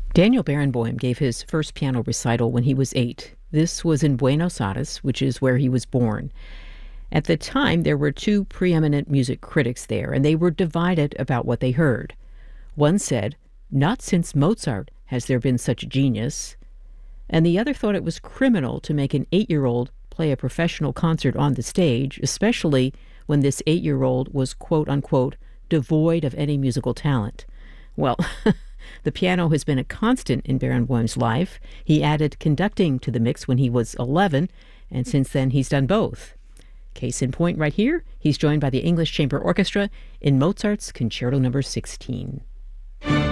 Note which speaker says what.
Speaker 1: Daniel Barenboim gave his first piano recital when he was 8. This was in Buenos Aires, which is where he was born. At the time, there were two preeminent music critics there, and they were divided about what they heard. One said, "Not since Mozart has there been such genius." And the other thought it was criminal to make an 8-year-old play a professional concert on the stage, especially when this 8-year-old was, quote-unquote, devoid of any musical talent. Well, the piano has been a constant in Barenboim's life. He added conducting to the mix when he was 11, and since then he's done both. Case in point right here, he's joined by the English Chamber Orchestra in Mozart's Concerto No. 16.